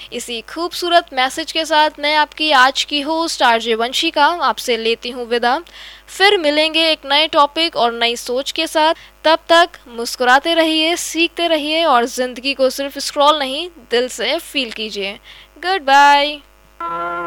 इसी खूबसूरत मैसेज के साथ मैं आपकी आज की होस्ट आरजे वंशिका आपसे लेती हूँ विदा। फिर मिलेंगे एक नए टॉपिक और नई सोच के साथ। तब तक मुस्कुराते रहिए, सीखते रहिए और जिंदगी को सिर्फ स्क्रॉल नहीं दिल से फील कीजिए। Good bye.